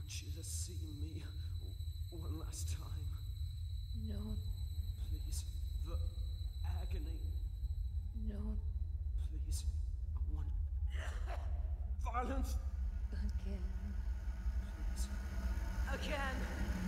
you just see me one last time? No, Please, the agony. no, Please, I want violence. again. Please. Again.